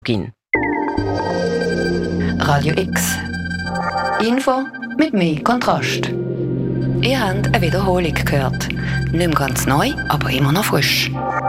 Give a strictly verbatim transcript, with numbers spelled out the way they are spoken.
Gin. Radio X. Info mit mehr Kontrast. Ihr habt eine Wiederholung gehört. Nicht mehr ganz neu, aber immer noch frisch.